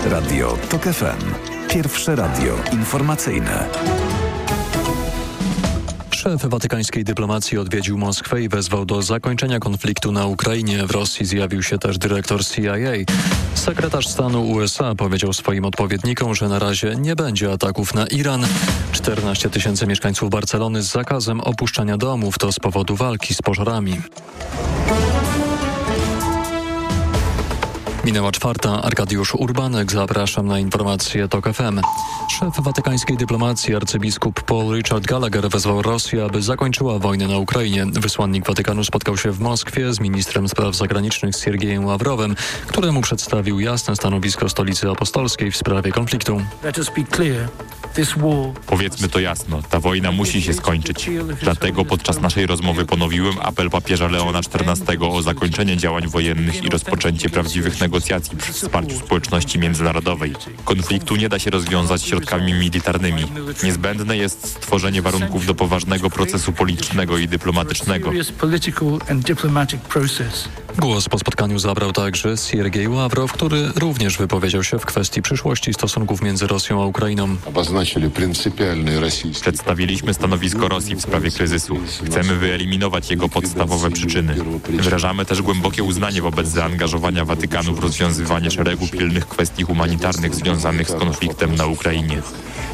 Radio TOK FM. Pierwsze radio informacyjne. Szef watykańskiej dyplomacji odwiedził Moskwę i wezwał do zakończenia konfliktu na Ukrainie. W Rosji zjawił się też dyrektor CIA. Sekretarz stanu USA powiedział swoim odpowiednikom, że na razie nie będzie ataków na Iran. 14 000 mieszkańców Barcelony z zakazem opuszczania domów to z powodu walki z pożarami. Minęła 4. Arkadiusz Urbanek. Zapraszam na informacje TOK FM. Szef watykańskiej dyplomacji arcybiskup Paul Richard Gallagher wezwał Rosję, aby zakończyła wojnę na Ukrainie. Wysłannik Watykanu spotkał się w Moskwie z ministrem spraw zagranicznych Siergiejem Ławrowem, któremu przedstawił jasne stanowisko Stolicy Apostolskiej w sprawie konfliktu. Powiedzmy to jasno, ta wojna musi się skończyć. Dlatego podczas naszej rozmowy ponowiłem apel papieża Leona XIV o zakończenie działań wojennych i rozpoczęcie prawdziwych negocjacji przy wsparciu społeczności międzynarodowej. Konfliktu nie da się rozwiązać środkami militarnymi. Niezbędne jest stworzenie warunków do poważnego procesu politycznego i dyplomatycznego. Głos po spotkaniu zabrał także Siergiej Ławrow, który również wypowiedział się w kwestii przyszłości stosunków między Rosją a Ukrainą. Przedstawiliśmy stanowisko Rosji w sprawie kryzysu. Chcemy wyeliminować jego podstawowe przyczyny. Wyrażamy też głębokie uznanie wobec zaangażowania Watykanu w rozwiązywanie szeregu pilnych kwestii humanitarnych związanych z konfliktem na Ukrainie.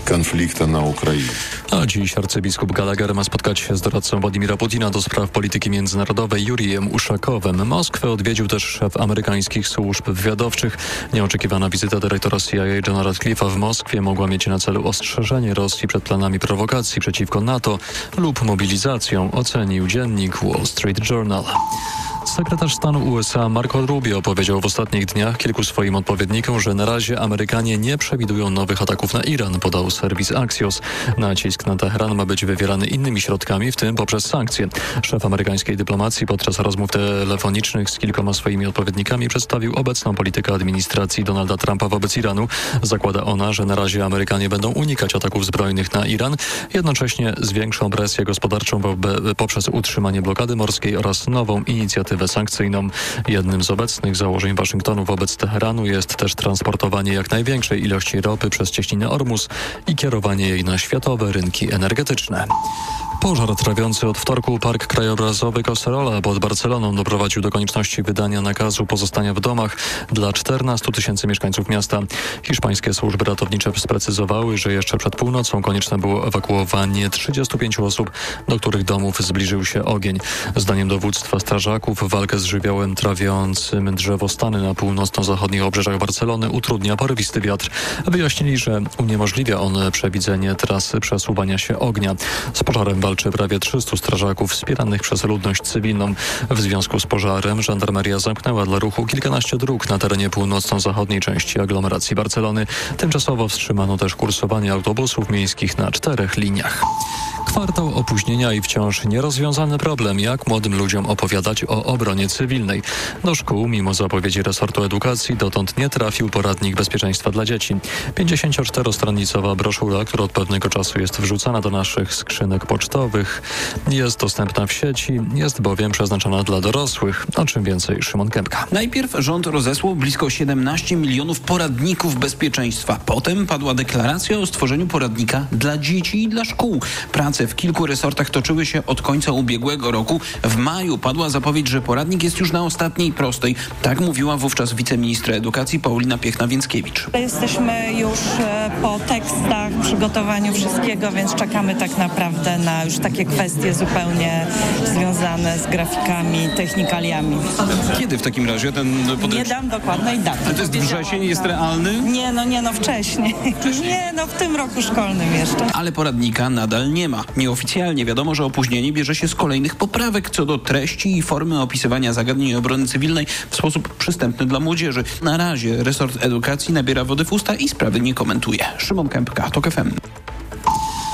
A dziś arcybiskup Gallagher ma spotkać się z doradcą Władimira Putina do spraw polityki międzynarodowej Jurijem Uszakowem. Moskwę odwiedził też szef amerykańskich służb wywiadowczych. Nieoczekiwana wizyta dyrektora CIA Johna Ratcliffe'a w Moskwie mogła mieć na celu ostrzeżenie Rosji przed planami prowokacji przeciwko NATO lub mobilizacją, ocenił dziennik Wall Street Journal. Sekretarz stanu USA Marco Rubio powiedział w ostatnich dniach kilku swoim odpowiednikom, że na razie Amerykanie nie przewidują nowych ataków na Iran, podał serwis Axios. Nacisk na Teheran ma być wywierany innymi środkami, w tym poprzez sankcje. Szef amerykańskiej dyplomacji podczas rozmów telefonicznych z kilkoma swoimi odpowiednikami przedstawił obecną politykę administracji Donalda Trumpa wobec Iranu. Zakłada ona, że na razie Amerykanie będą unikać ataków zbrojnych na Iran, jednocześnie zwiększą presję gospodarczą poprzez utrzymanie blokady morskiej oraz nową inicjatywę sankcyjną. Jednym z obecnych założeń Waszyngtonu wobec Teheranu jest też transportowanie jak największej ilości ropy przez cieśninę Ormus i kierowanie jej na światowe rynki energetyczne. Pożar trawiący od wtorku park krajobrazowy Collserola pod Barceloną doprowadził do konieczności wydania nakazu pozostania w domach dla 14 000 mieszkańców miasta. Hiszpańskie służby ratownicze sprecyzowały, że jeszcze przed północą konieczne było ewakuowanie 35 osób, do których domów zbliżył się ogień. Zdaniem dowództwa strażaków walkę z żywiołem trawiącym drzewostany na północno-zachodnich obrzeżach Barcelony utrudnia porywisty wiatr. Wyjaśnili, że uniemożliwia on przewidzenie trasy przesuwania się ognia. Z pożarem walczy prawie 300 strażaków wspieranych przez ludność cywilną. W związku z pożarem żandarmeria zamknęła dla ruchu kilkanaście dróg na terenie północno-zachodniej części aglomeracji Barcelony. Tymczasowo wstrzymano też kursowanie autobusów miejskich na 4 liniach. Kwartał opóźnienia i wciąż nierozwiązany problem, jak młodym ludziom opowiadać o obronie cywilnej. Do szkół, mimo zapowiedzi resortu edukacji, dotąd nie trafił poradnik bezpieczeństwa dla dzieci. 54-stronicowa broszura, która od pewnego czasu jest wrzucana do naszych skrzynek pocztowych, jest dostępna w sieci, jest bowiem przeznaczona dla dorosłych. O czym więcej Szymon Kępka. Najpierw rząd rozesłał blisko 17 milionów poradników bezpieczeństwa. Potem padła deklaracja o stworzeniu poradnika dla dzieci i dla szkół. Prace w kilku resortach toczyły się od końca ubiegłego roku. W maju padła zapowiedź, że poradnik jest już na ostatniej prostej. Tak mówiła wówczas wiceministra edukacji Paulina Piechna-Więckiewicz. Jesteśmy już po tekstach, przygotowaniu wszystkiego, więc czekamy tak naprawdę na już takie kwestie zupełnie związane z grafikami, technikaliami. Kiedy w takim razie ten podręcznik? Nie dam dokładnej daty. Ale to jest wrzesień, jest realny? Nie, wcześniej. Nie, w tym roku szkolnym jeszcze. Ale poradnika nadal nie ma. Nieoficjalnie wiadomo, że opóźnienie bierze się z kolejnych poprawek co do treści i formy opisywania zagadnień obrony cywilnej w sposób przystępny dla młodzieży. Na razie resort edukacji nabiera wody w usta i sprawy nie komentuje. Szymon Kępka, TOK FM.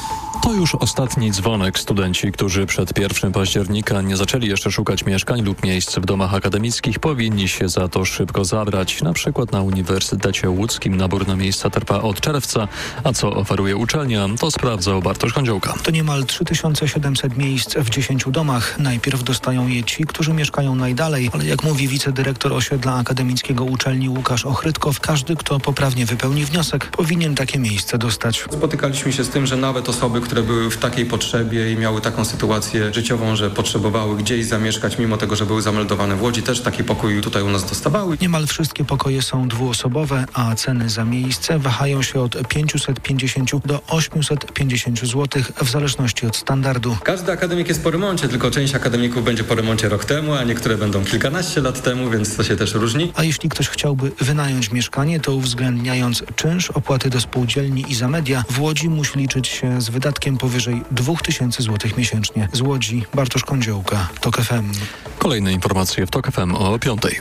To już ostatni dzwonek. Studenci, którzy przed 1 października nie zaczęli jeszcze szukać mieszkań lub miejsc w domach akademickich, powinni się za to szybko zabrać. Na przykład na Uniwersytecie Łódzkim nabór na miejsca trwa od czerwca, a co oferuje uczelnia, to sprawdzał Bartosz Kądziołka. To niemal 3700 miejsc w 10 domach. Najpierw dostają je ci, którzy mieszkają najdalej, ale jak mówi wicedyrektor osiedla akademickiego uczelni Łukasz Ochrytkow, każdy, kto poprawnie wypełni wniosek, powinien takie miejsce dostać. Spotykaliśmy się z tym, że nawet osoby, które były w takiej potrzebie i miały taką sytuację życiową, że potrzebowały gdzieś zamieszkać, mimo tego, że były zameldowane w Łodzi, też taki pokój tutaj u nas dostawały. Niemal wszystkie pokoje są dwuosobowe, a ceny za miejsce wahają się od 550 do 850 zł w zależności od standardu. Każdy akademik jest po remoncie, tylko część akademików będzie po remoncie rok temu, a niektóre będą kilkanaście lat temu, więc to się też różni. A jeśli ktoś chciałby wynająć mieszkanie, to uwzględniając czynsz, opłaty do spółdzielni i za media, w Łodzi musi liczyć się z wydatkiem powyżej 2000 zł miesięcznie. Z Łodzi Bartosz Kądziołka, TOK FM. Kolejne informacje w TOK FM o 5:00.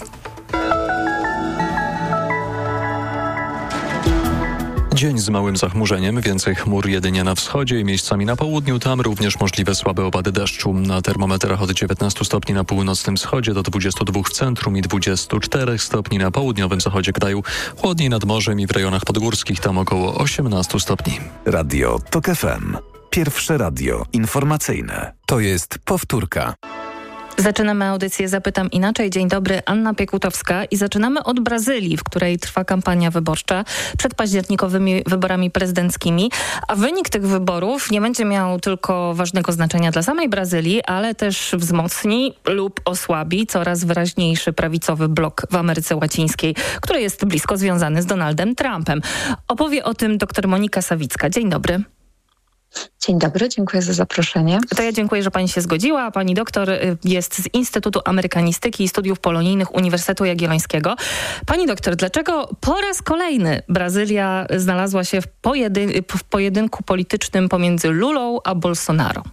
Dzień z małym zachmurzeniem, więcej chmur jedynie na wschodzie i miejscami na południu, tam również możliwe słabe opady deszczu. Na termometrach od 19 stopni na północnym wschodzie do 22 w centrum i 24 stopni na południowym zachodzie kraju. Chłodniej nad morzem i w rejonach podgórskich, tam około 18 stopni. Radio TOK FM. Pierwsze radio informacyjne. To jest powtórka. Zaczynamy audycję Zapytam Inaczej. Dzień dobry, Anna Piekutowska i zaczynamy od Brazylii, w której trwa kampania wyborcza przed październikowymi wyborami prezydenckimi, a wynik tych wyborów nie będzie miał tylko ważnego znaczenia dla samej Brazylii, ale też wzmocni lub osłabi coraz wyraźniejszy prawicowy blok w Ameryce Łacińskiej, który jest blisko związany z Donaldem Trumpem. Opowie o tym dr Monika Sawicka. Dzień dobry. Dzień dobry, dziękuję za zaproszenie. To ja dziękuję, że pani się zgodziła. Pani doktor jest z Instytutu Amerykanistyki i Studiów Polonijnych Uniwersytetu Jagiellońskiego. Pani doktor, dlaczego po raz kolejny Brazylia znalazła się w pojedynku politycznym pomiędzy Lulą a Bolsonaro?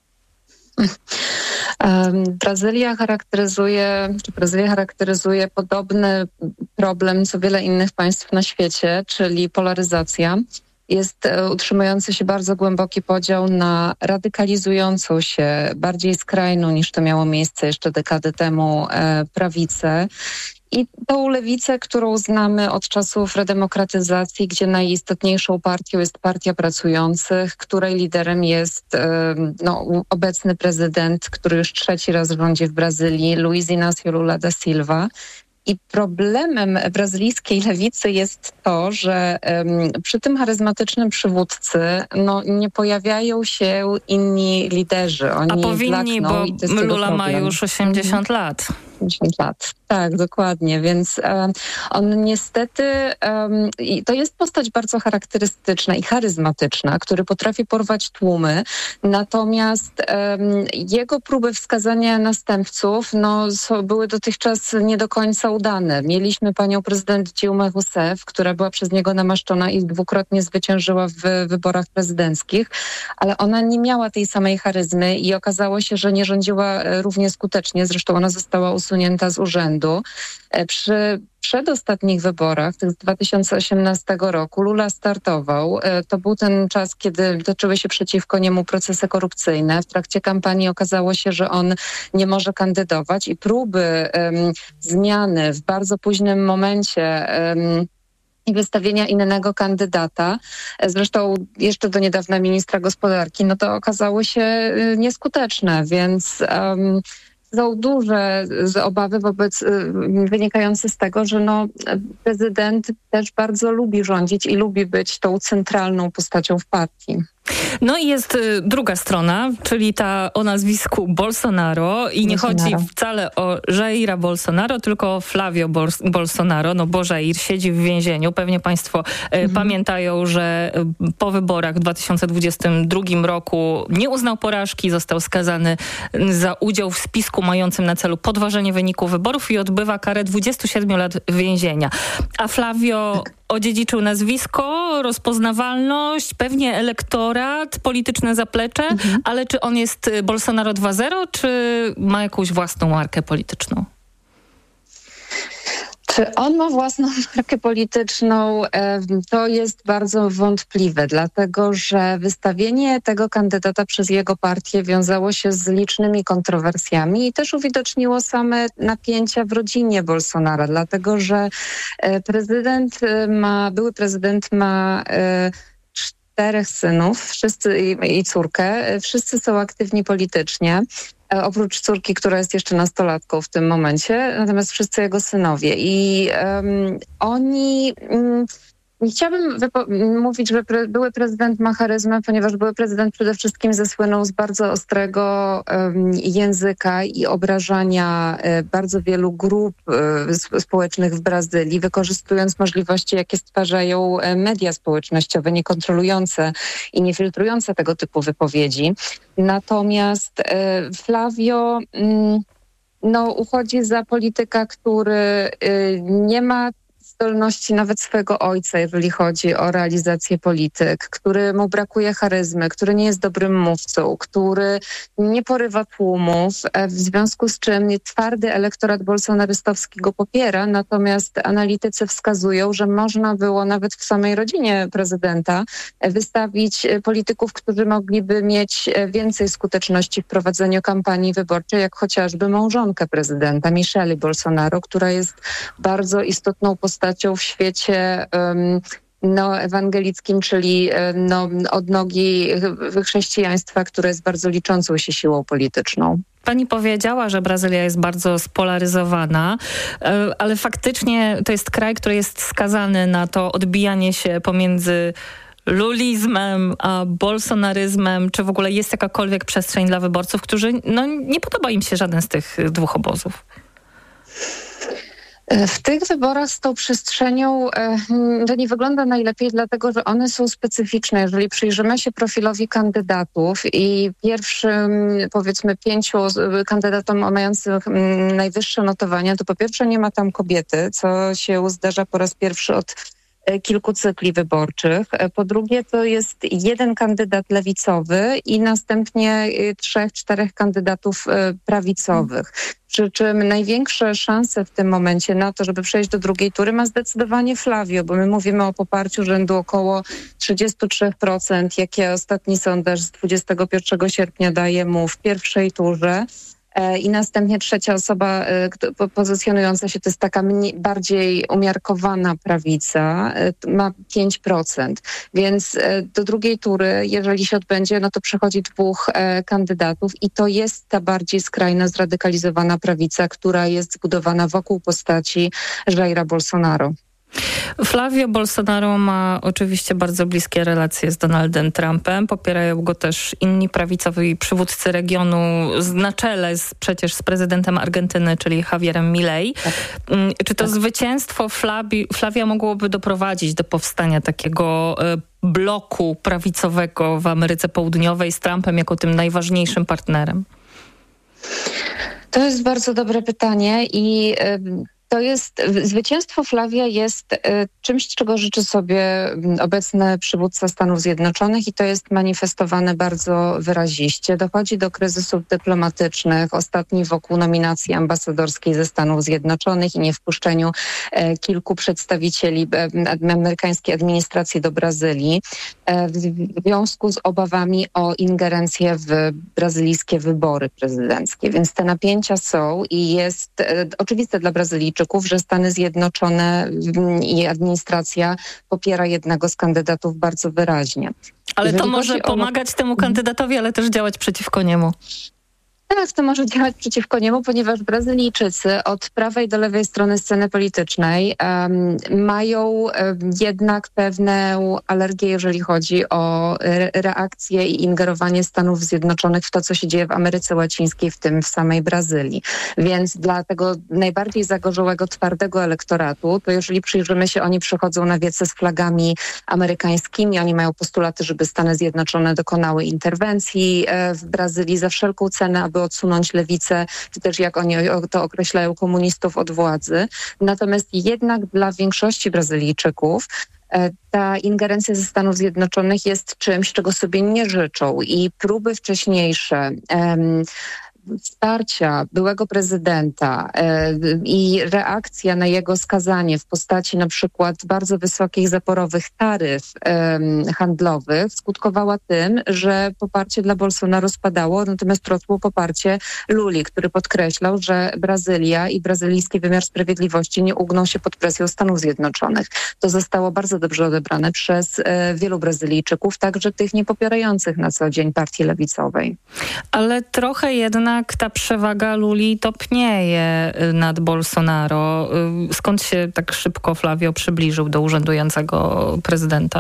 Brazylia charakteryzuje podobny problem co wiele innych państw na świecie, czyli polaryzacja. Jest utrzymujący się bardzo głęboki podział na radykalizującą się, bardziej skrajną niż to miało miejsce jeszcze dekadę temu prawicę i tą lewicę, którą znamy od czasów redemokratyzacji, gdzie najistotniejszą partią jest Partia Pracujących, której liderem jest obecny prezydent, który już 3. raz rządzi w Brazylii, Luiz Inácio Lula da Silva. I problemem brazylijskiej lewicy jest to, że przy tym charyzmatycznym przywódcy nie pojawiają się inni liderzy. Oni a powinni, bo Lula ma już 80 lat. 50 lat. Tak, dokładnie. Więc on niestety, to jest postać bardzo charakterystyczna i charyzmatyczna, który potrafi porwać tłumy, natomiast jego próby wskazania następców były dotychczas nie do końca udane. Mieliśmy panią prezydent Dilmę Rousseff, która była przez niego namaszczona i dwukrotnie zwyciężyła w wyborach prezydenckich, ale ona nie miała tej samej charyzmy i okazało się, że nie rządziła równie skutecznie. Zresztą ona została usunięta z urzędu. Przy przedostatnich wyborach, tych z 2018 roku, Lula startował. To był ten czas, kiedy toczyły się przeciwko niemu procesy korupcyjne. W trakcie kampanii okazało się, że on nie może kandydować i próby zmiany w bardzo późnym momencie i wystawienia innego kandydata, zresztą jeszcze do niedawna ministra gospodarki, to okazało się nieskuteczne, więc są duże obawy wynikające z tego, że prezydent też bardzo lubi rządzić i lubi być tą centralną postacią w partii. No i jest druga strona, czyli ta o nazwisku Bolsonaro i nie chodzi wcale o Jaira Bolsonaro, tylko o Flavio Bolsonaro, bo Jair siedzi w więzieniu. Pewnie państwo pamiętają, że po wyborach w 2022 roku nie uznał porażki, został skazany za udział w spisku mającym na celu podważenie wyniku wyborów i odbywa karę 27 lat więzienia. A Flavio odziedziczył nazwisko, rozpoznawalność, pewnie elektorat, polityczne zaplecze, ale czy on jest Bolsonaro 2.0, czy ma jakąś własną markę polityczną? Czy on ma własną markę polityczną? To jest bardzo wątpliwe, dlatego że wystawienie tego kandydata przez jego partię wiązało się z licznymi kontrowersjami i też uwidoczniło same napięcia w rodzinie Bolsonaro, dlatego że były prezydent ma 4 synów, wszyscy i córkę, wszyscy są aktywni politycznie. Oprócz córki, która jest jeszcze nastolatką w tym momencie, natomiast wszyscy jego synowie. I oni... Nie chciałabym mówić, że były prezydent ma charyzmę, ponieważ były prezydent przede wszystkim zasłynął z bardzo ostrego języka i obrażania bardzo wielu grup społecznych w Brazylii, wykorzystując możliwości, jakie stwarzają media społecznościowe, niekontrolujące i nie filtrujące tego typu wypowiedzi. Natomiast Flavio uchodzi za polityka, który nie ma zdolności nawet swojego ojca, jeżeli chodzi o realizację polityk, któremu brakuje charyzmy, który nie jest dobrym mówcą, który nie porywa tłumów, w związku z czym twardy elektorat bolsonarystowski go popiera, natomiast analitycy wskazują, że można było nawet w samej rodzinie prezydenta wystawić polityków, którzy mogliby mieć więcej skuteczności w prowadzeniu kampanii wyborczej, jak chociażby małżonkę prezydenta, Michelle Bolsonaro, która jest bardzo istotną postacią w świecie ewangelickim, czyli odnogi chrześcijaństwa, które jest bardzo liczącą się siłą polityczną. Pani powiedziała, że Brazylia jest bardzo spolaryzowana, ale faktycznie to jest kraj, który jest skazany na to odbijanie się pomiędzy lulizmem a bolsonaryzmem. Czy w ogóle jest jakakolwiek przestrzeń dla wyborców, którzy nie podoba im się żaden z tych dwóch obozów? W tych wyborach z tą przestrzenią to nie wygląda najlepiej, dlatego że one są specyficzne. Jeżeli przyjrzymy się profilowi kandydatów i pierwszym, powiedzmy, 5 kandydatom mających najwyższe notowania, to po pierwsze nie ma tam kobiety, co się zdarza po raz pierwszy od kilku cykli wyborczych. Po drugie, to jest 1 kandydat lewicowy i następnie 3-4 kandydatów prawicowych. Przy czym największe szanse w tym momencie na to, żeby przejść do drugiej tury, ma zdecydowanie Flavio, bo my mówimy o poparciu rzędu około 33%, jakie ostatni sondaż z 21 sierpnia daje mu w pierwszej turze. I następnie trzecia osoba pozycjonująca się, to jest taka bardziej umiarkowana prawica, ma 5%. Więc do drugiej tury, jeżeli się odbędzie, to przechodzi 2 kandydatów i to jest ta bardziej skrajna, zradykalizowana prawica, która jest zbudowana wokół postaci Jaira Bolsonaro. Flavio Bolsonaro ma oczywiście bardzo bliskie relacje z Donaldem Trumpem. Popierają go też inni prawicowi przywódcy regionu na czele przecież z prezydentem Argentyny, czyli Javierem Milei. Tak. Czy to zwycięstwo Flavia mogłoby doprowadzić do powstania takiego bloku prawicowego w Ameryce Południowej z Trumpem jako tym najważniejszym partnerem? To jest bardzo dobre pytanie i zwycięstwo Flavia jest czymś, czego życzy sobie obecny przywódca Stanów Zjednoczonych i to jest manifestowane bardzo wyraziście. Dochodzi do kryzysów dyplomatycznych, ostatni wokół nominacji ambasadorskiej ze Stanów Zjednoczonych i niewpuszczeniu kilku przedstawicieli amerykańskiej administracji do Brazylii w związku z obawami o ingerencję w brazylijskie wybory prezydenckie. Więc te napięcia są i jest oczywiste dla Brazylijczyków, że Stany Zjednoczone i administracja popiera jednego z kandydatów bardzo wyraźnie. Ale to może pomagać temu kandydatowi, ale też działać przeciwko niemu. Tak, to może działać przeciwko niemu, ponieważ Brazylijczycy od prawej do lewej strony sceny politycznej mają jednak pewną alergię, jeżeli chodzi o reakcję i ingerowanie Stanów Zjednoczonych w to, co się dzieje w Ameryce Łacińskiej, w tym w samej Brazylii. Więc dla tego najbardziej zagorzałego, twardego elektoratu, to jeżeli przyjrzymy się, oni przychodzą na wiece z flagami amerykańskimi, oni mają postulaty, żeby Stany Zjednoczone dokonały interwencji w Brazylii za wszelką cenę, aby odsunąć lewicę, czy też jak oni to określają, komunistów od władzy. Natomiast jednak dla większości Brazylijczyków ta ingerencja ze Stanów Zjednoczonych jest czymś, czego sobie nie życzą i próby wcześniejsze wsparcia byłego prezydenta i reakcja na jego skazanie w postaci na przykład bardzo wysokich zaporowych taryf handlowych skutkowała tym, że poparcie dla Bolsonaro spadało, natomiast rosło poparcie Luli, który podkreślał, że Brazylia i brazylijski wymiar sprawiedliwości nie ugną się pod presją Stanów Zjednoczonych. To zostało bardzo dobrze odebrane przez wielu Brazylijczyków, także tych niepopierających na co dzień partii lewicowej. Ale trochę jednak ta przewaga Luli topnieje nad Bolsonaro. Skąd się tak szybko Flavio przybliżył do urzędującego prezydenta?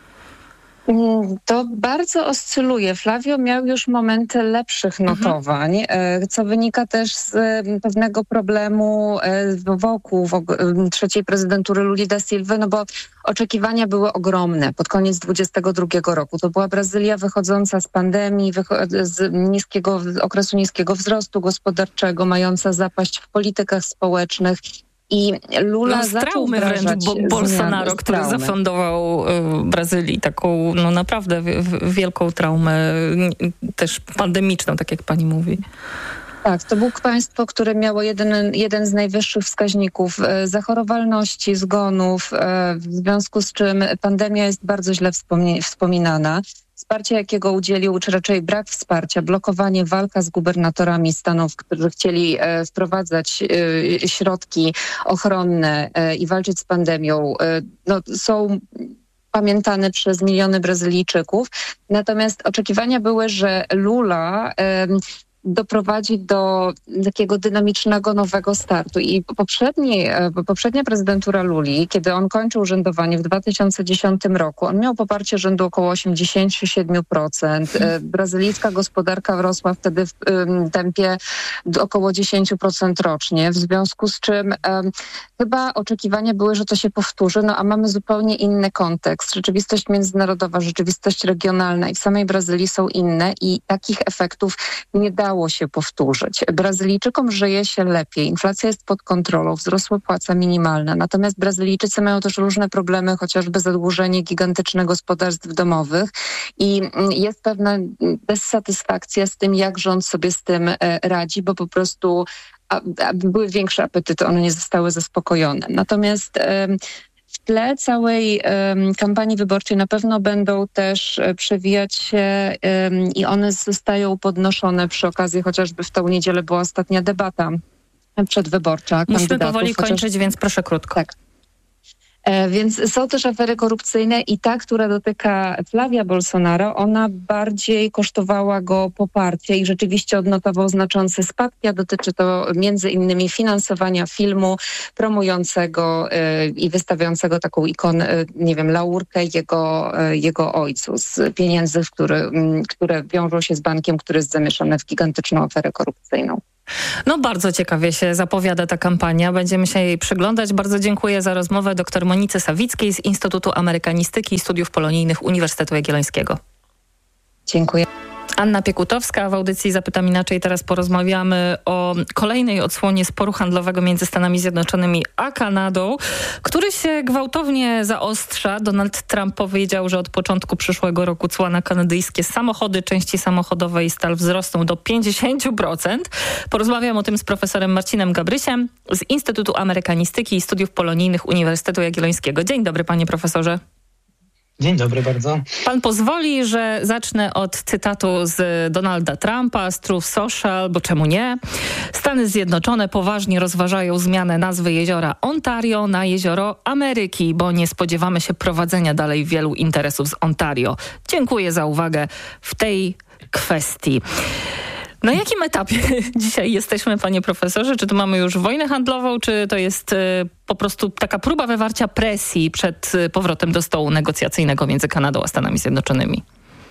To bardzo oscyluje. Flavio miał już momenty lepszych notowań, co wynika też z pewnego problemu wokół trzeciej prezydentury Luli da Silva, no bo oczekiwania były ogromne pod koniec 2022 roku. To była Brazylia wychodząca z pandemii, z okresu niskiego wzrostu gospodarczego, mająca zapaść w politykach społecznych. I Lula zaczął wdrażać Bolsonaro, który zafundował Brazylii taką naprawdę wielką traumę, też pandemiczną, tak jak pani mówi. Tak, to było państwo, które miało jeden z najwyższych wskaźników zachorowalności, zgonów, w związku z czym pandemia jest bardzo źle wspominana. Wsparcie, jakiego udzielił, czy raczej brak wsparcia, blokowanie, walka z gubernatorami stanów, którzy chcieli wprowadzać środki ochronne i walczyć z pandemią, są pamiętane przez miliony Brazylijczyków. Natomiast oczekiwania były, że Lula doprowadzi do takiego dynamicznego, nowego startu. I poprzednia prezydentura Luli, kiedy on kończył urzędowanie w 2010 roku, on miał poparcie rzędu około 87%. Brazylijska gospodarka rosła wtedy w tempie około 10% rocznie, w związku z czym chyba oczekiwania były, że to się powtórzy, a mamy zupełnie inny kontekst. Rzeczywistość międzynarodowa, rzeczywistość regionalna i w samej Brazylii są inne i takich efektów nie dało się powtórzyć. Brazylijczykom żyje się lepiej, inflacja jest pod kontrolą, wzrosła płaca minimalna, natomiast Brazylijczycy mają też różne problemy, chociażby zadłużenie gigantyczne gospodarstw domowych i jest pewna dysatysfakcja z tym, jak rząd sobie z tym radzi, bo po prostu były większe apetyty, one nie zostały zaspokojone. Natomiast w tle całej kampanii wyborczej na pewno będą też przewijać się i one zostają podnoszone przy okazji, chociażby w tą niedzielę była ostatnia debata przedwyborcza. Musimy powoli kończyć, więc proszę krótko. Tak. Więc są też afery korupcyjne i ta, która dotyka Flavia Bolsonaro, ona bardziej kosztowała go poparcie i rzeczywiście odnotował znaczące spadki, a dotyczy to między innymi finansowania filmu promującego i wystawiającego taką ikonę, laurkę jego ojcu z pieniędzy, które wiążą się z bankiem, który jest zamieszany w gigantyczną aferę korupcyjną. Bardzo ciekawie się zapowiada ta kampania. Będziemy się jej przyglądać. Bardzo dziękuję za rozmowę dr Monice Sawickiej z Instytutu Amerykanistyki i Studiów Polonijnych Uniwersytetu Jagiellońskiego. Dziękuję. Anna Piekutowska w audycji Zapytam Inaczej. Teraz porozmawiamy o kolejnej odsłonie sporu handlowego między Stanami Zjednoczonymi a Kanadą, który się gwałtownie zaostrza. Donald Trump powiedział, że od początku przyszłego roku cła na kanadyjskie samochody, części samochodowe i stal wzrosną do 50%. Porozmawiam o tym z profesorem Marcinem Gabrysiem z Instytutu Amerykanistyki i Studiów Polonijnych Uniwersytetu Jagiellońskiego. Dzień dobry, panie profesorze. Dzień dobry bardzo. Pan pozwoli, że zacznę od cytatu z Donalda Trumpa z Truth Social, bo czemu nie? Stany Zjednoczone poważnie rozważają zmianę nazwy jeziora Ontario na jezioro Ameryki, bo nie spodziewamy się prowadzenia dalej wielu interesów z Ontario. Dziękuję za uwagę w tej kwestii. Na jakim etapie dzisiaj jesteśmy, panie profesorze? Czy tu mamy już wojnę handlową, czy to jest po prostu taka próba wywarcia presji przed powrotem do stołu negocjacyjnego między Kanadą a Stanami Zjednoczonymi?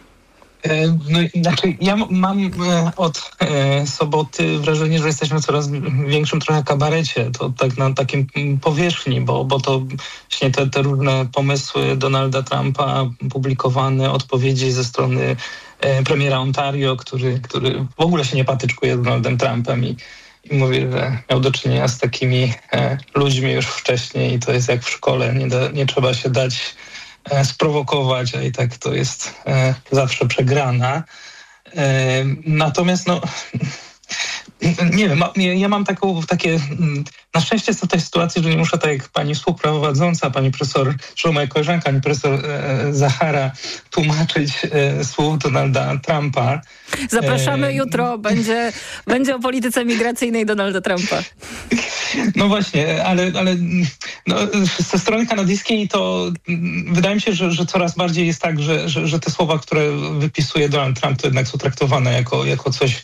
Ja mam od soboty wrażenie, że jesteśmy w coraz większym trochę kabarecie, to tak na takim powierzchni, bo to właśnie te różne pomysły Donalda Trumpa, publikowane odpowiedzi ze strony premiera Ontario, który w ogóle się nie patyczkuje z Donaldem Trumpem i mówi, że miał do czynienia z takimi ludźmi już wcześniej i to jest jak w szkole, nie trzeba się dać sprowokować, a i tak to jest zawsze przegrana. Natomiast Nie wiem, ja mam takie... Na szczęście jest to tej sytuacji, że nie muszę, tak jak pani współprowadząca, pani profesor, że moja koleżanka, pani profesor Zachara, tłumaczyć słów Donalda Trumpa. Zapraszamy jutro, będzie o polityce migracyjnej Donalda Trumpa. No właśnie, ale ze strony kanadyjskiej to wydaje mi się, że coraz bardziej jest tak, że te słowa, które wypisuje Donald Trump, to jednak są traktowane jako coś,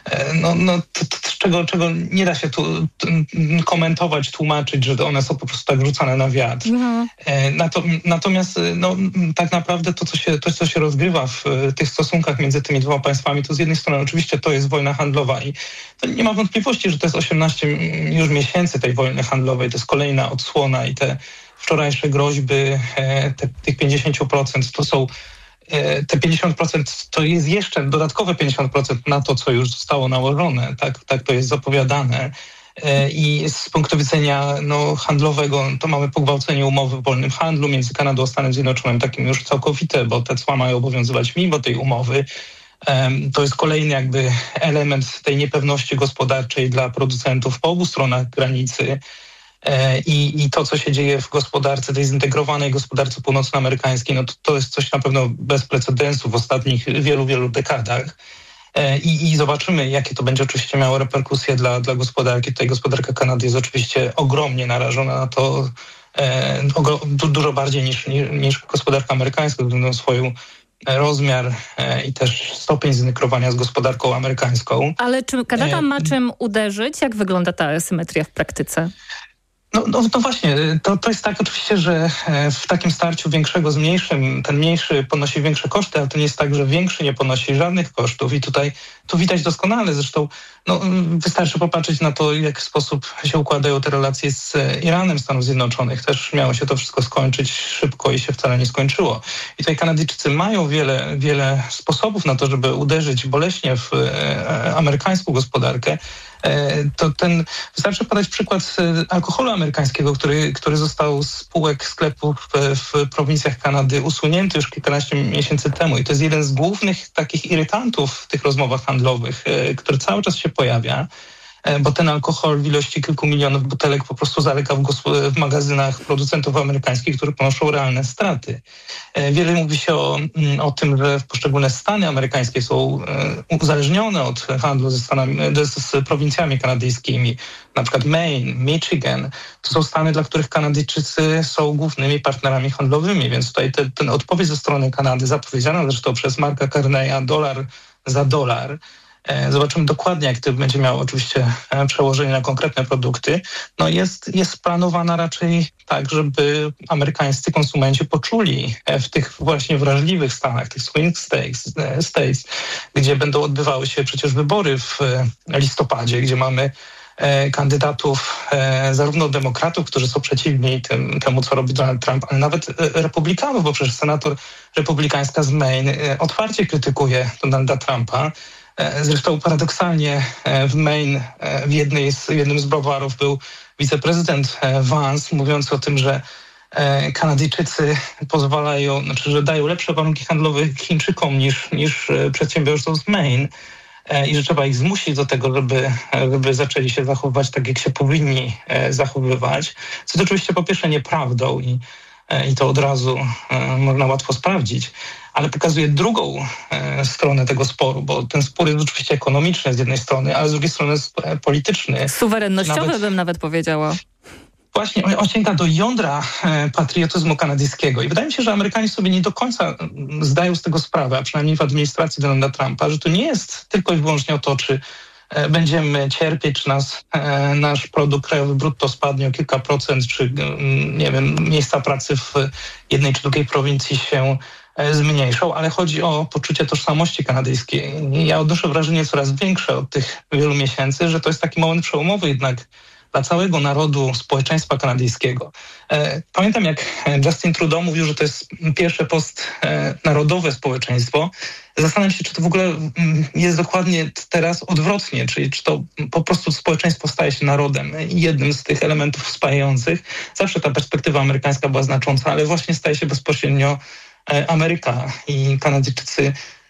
czego nie da się tu komentować, tłumaczyć, że one są po prostu tak rzucane na wiatr. Natomiast tak naprawdę to, co się rozgrywa w tych stosunkach między tymi dwoma państwami, to z jednej strony oczywiście to jest wojna handlowa i to nie ma wątpliwości, że to jest 18 już miesięcy tej wojny handlowej, to jest kolejna odsłona i te wczorajsze groźby, tych 50% to są te 50% to jest jeszcze dodatkowe 50% na to, co już zostało nałożone. Tak to jest zapowiadane. I z punktu widzenia handlowego to mamy pogwałcenie umowy o wolnym handlu między Kanadą a Stanem Zjednoczonym, takim już całkowite, bo te cła mają obowiązywać mimo tej umowy. To jest kolejny jakby element tej niepewności gospodarczej dla producentów po obu stronach granicy. I to, co się dzieje w gospodarce, tej zintegrowanej gospodarce północnoamerykańskiej, to jest coś na pewno bez precedensu w ostatnich wielu dekadach. I zobaczymy, jakie to będzie oczywiście miało reperkusje dla gospodarki. Tutaj gospodarka Kanady jest oczywiście ogromnie narażona na to, dużo bardziej niż gospodarka amerykańska, ze względu na swoją rozmiar i też stopień zintegrowania z gospodarką amerykańską. Ale czy Kanada ma czym uderzyć? Jak wygląda ta asymetria w praktyce? No właśnie, to jest tak oczywiście, że w takim starciu większego z mniejszym, ten mniejszy ponosi większe koszty, ale to nie jest tak, że większy nie ponosi żadnych kosztów i tutaj to widać doskonale. Zresztą wystarczy popatrzeć na to, w jaki sposób się układają te relacje z Iranem Stanów Zjednoczonych. Też miało się to wszystko skończyć szybko i się wcale nie skończyło. I tutaj Kanadyjczycy mają wiele sposobów na to, żeby uderzyć boleśnie w amerykańską gospodarkę. Wystarczy podać przykład alkoholu amerykańskiego, który został z półek sklepów w prowincjach Kanady usunięty już kilkanaście miesięcy temu. I to jest jeden z głównych takich irytantów w tych rozmowach handlowych, który cały czas się pojawia, bo ten alkohol w ilości kilku milionów butelek po prostu zalega w magazynach producentów amerykańskich, które ponoszą realne straty. Wiele mówi się o tym, że poszczególne stany amerykańskie są uzależnione od handlu z prowincjami kanadyjskimi, na przykład Maine, Michigan. To są stany, dla których Kanadyjczycy są głównymi partnerami handlowymi, więc tutaj ten odpowiedź ze strony Kanady, zapowiedziana zresztą przez Marka Carneya, $1 za $1, zobaczymy dokładnie, jak to będzie miało oczywiście przełożenie na konkretne produkty. Jest planowana raczej tak, żeby amerykańscy konsumenci poczuli w tych właśnie wrażliwych stanach, tych swing states, gdzie będą odbywały się przecież wybory w listopadzie, gdzie mamy kandydatów, zarówno demokratów, którzy są przeciwni temu, co robi Donald Trump, ale nawet republikanów, bo przecież senator republikańska z Maine otwarcie krytykuje Donalda Trumpa. Zresztą paradoksalnie w Maine w jednym z browarów był wiceprezydent Vance, mówiąc o tym, że Kanadyjczycy że dają lepsze warunki handlowe Chińczykom niż przedsiębiorcom z Maine i że trzeba ich zmusić do tego, żeby zaczęli się zachowywać tak, jak się powinni zachowywać. Co to oczywiście po pierwsze nieprawdą i to od razu można łatwo sprawdzić, ale pokazuje drugą stronę tego sporu, bo ten spór jest oczywiście ekonomiczny z jednej strony, ale z drugiej strony jest polityczny. Suwerennościowy bym nawet powiedziała. Właśnie, on sięga do jądra patriotyzmu kanadyjskiego i wydaje mi się, że Amerykanie sobie nie do końca zdają z tego sprawę, a przynajmniej w administracji Donalda Trumpa, że to nie jest tylko i wyłącznie o to, czy będziemy cierpieć, czy nasz produkt krajowy brutto spadnie o kilka procent, czy nie wiem, miejsca pracy w jednej czy drugiej prowincji się zmniejszą, ale chodzi o poczucie tożsamości kanadyjskiej. Ja odnoszę wrażenie coraz większe od tych wielu miesięcy, że to jest taki moment przełomowy jednak dla całego narodu, społeczeństwa kanadyjskiego. Pamiętam, jak Justin Trudeau mówił, że to jest pierwsze postnarodowe społeczeństwo. Zastanawiam się, czy to w ogóle jest dokładnie teraz odwrotnie, czyli czy to po prostu społeczeństwo staje się narodem. Jednym z tych elementów spajających. Zawsze ta perspektywa amerykańska była znacząca, ale właśnie staje się bezpośrednio Ameryka i Kanadyjczycy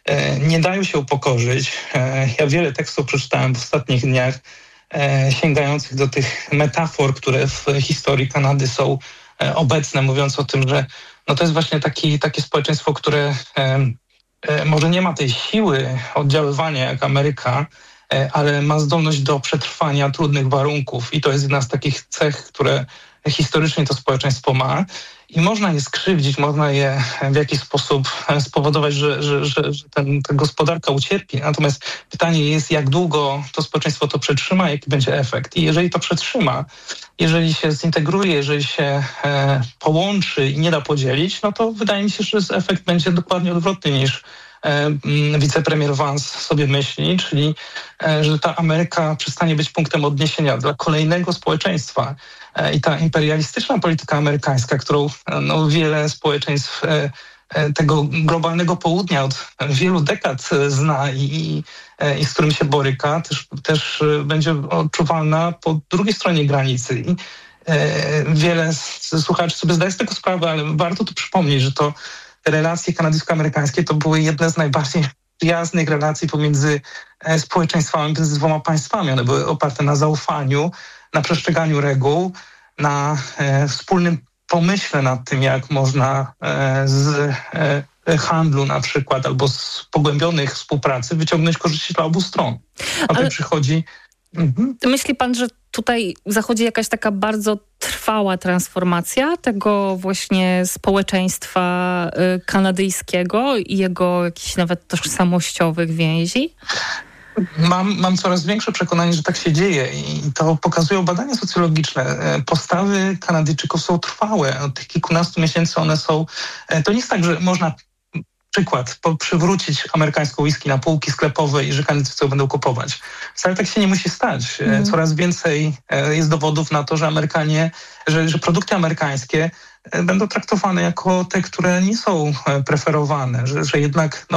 nie dają się upokorzyć. Ja wiele tekstów przeczytałem w ostatnich dniach, sięgających do tych metafor, które w historii Kanady są obecne, mówiąc o tym, że to jest właśnie takie społeczeństwo, które może nie ma tej siły oddziaływania jak Ameryka, ale ma zdolność do przetrwania trudnych warunków i to jest jedna z takich cech, które historycznie to społeczeństwo ma i można je skrzywdzić, można je w jakiś sposób spowodować, że ta gospodarka ucierpi. Natomiast pytanie jest, jak długo to społeczeństwo to przetrzyma, jaki będzie efekt. I jeżeli to przetrzyma, jeżeli się zintegruje, jeżeli się połączy i nie da podzielić, to wydaje mi się, że efekt będzie dokładnie odwrotny niż wicepremier Vance sobie myśli, czyli że ta Ameryka przestanie być punktem odniesienia dla kolejnego społeczeństwa. I ta imperialistyczna polityka amerykańska, którą wiele społeczeństw tego globalnego południa od wielu dekad zna i z którym się boryka, też będzie odczuwalna po drugiej stronie granicy. I wiele słuchaczy sobie zdaje z tego sprawę, ale warto tu przypomnieć, że to relacje kanadyjsko-amerykańskie to były jedne z najbardziej przyjaznych relacji pomiędzy społeczeństwami, między dwoma państwami. One były oparte na zaufaniu, na przestrzeganiu reguł, na wspólnym pomyśle nad tym, jak można z handlu na przykład albo z pogłębionych współpracy wyciągnąć korzyści dla obu stron. A tym przychodzi... Myśli pan, że tutaj zachodzi jakaś taka bardzo trwała transformacja tego właśnie społeczeństwa kanadyjskiego i jego jakichś nawet tożsamościowych więzi? Mam coraz większe przekonanie, że tak się dzieje i to pokazują badania socjologiczne. Postawy Kanadyjczyków są trwałe. Od tych kilkunastu miesięcy one są... To nie jest tak, że można... Przykład, przywrócić amerykańską whisky na półki sklepowe i że Kanadyjczycy będą kupować. Wcale tak się nie musi stać. Coraz więcej jest dowodów na to, że Amerykanie, że produkty amerykańskie będą traktowane jako te, które nie są preferowane, że jednak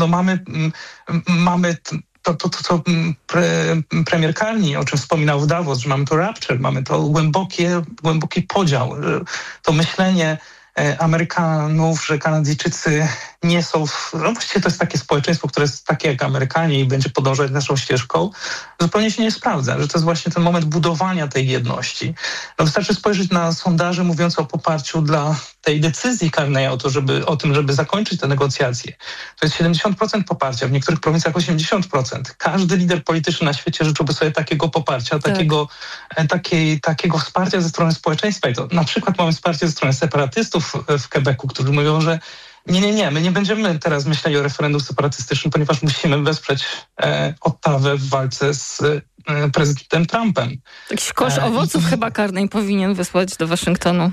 mamy to co premier Carney, o czym wspominał w Davos, że mamy to rapture, mamy to głęboki podział, to myślenie Amerykanów, że Kanadyjczycy nie są... właściwie to jest takie społeczeństwo, które jest takie jak Amerykanie i będzie podążać naszą ścieżką, zupełnie się nie sprawdza, że to jest właśnie ten moment budowania tej jedności. Wystarczy spojrzeć na sondaże mówiące o poparciu dla tej decyzji Carneya o tym, żeby zakończyć te negocjacje. To jest 70% poparcia, w niektórych prowincjach 80%. Każdy lider polityczny na świecie życzyłby sobie takiego poparcia, takiego wsparcia ze strony społeczeństwa. I to na przykład mamy wsparcie ze strony separatystów w Quebecu, którzy mówią, że nie, my nie będziemy teraz myśleli o referendum separatystycznym, ponieważ musimy wesprzeć Ottawę w walce z prezydentem Trumpem. Jakiś kosz owoców chyba Carney powinien wysłać do Waszyngtonu.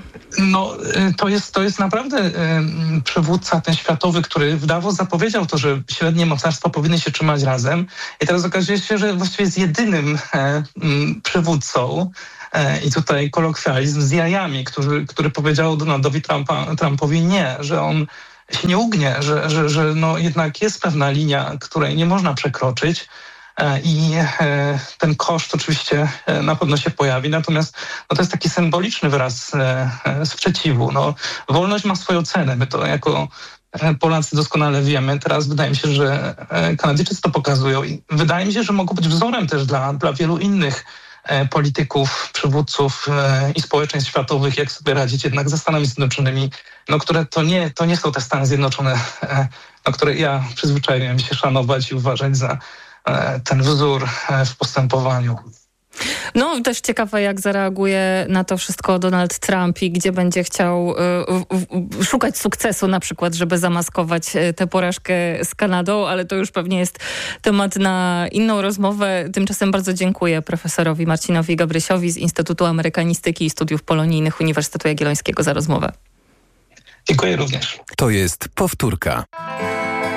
To jest naprawdę przywódca ten światowy, który w Davos zapowiedział to, że średnie mocarstwa powinny się trzymać razem i teraz okazuje się, że właściwie jest jedynym przywódcą i tutaj kolokwializm z jajami, który powiedział Donaldowi Trumpowi nie, że on się nie ugnie, że jednak jest pewna linia, której nie można przekroczyć i ten koszt oczywiście na pewno się pojawi, natomiast to jest taki symboliczny wyraz sprzeciwu. Wolność ma swoją cenę, my to jako Polacy doskonale wiemy. Teraz wydaje mi się, że Kanadyjczycy to pokazują i wydaje mi się, że mogą być wzorem też dla wielu innych polityków, przywódców i społeczeństw światowych, jak sobie radzić jednak ze Stanami Zjednoczonymi, które to nie są te Stany Zjednoczone, które ja przyzwyczaiłem się szanować i uważać za ten wzór w postępowaniu. Też ciekawe, jak zareaguje na to wszystko Donald Trump i gdzie będzie chciał szukać sukcesu na przykład, żeby zamaskować tę porażkę z Kanadą, ale to już pewnie jest temat na inną rozmowę. Tymczasem bardzo dziękuję profesorowi Marcinowi Gabrysiowi z Instytutu Amerykanistyki i Studiów Polonijnych Uniwersytetu Jagiellońskiego za rozmowę. Dziękuję również. To jest powtórka.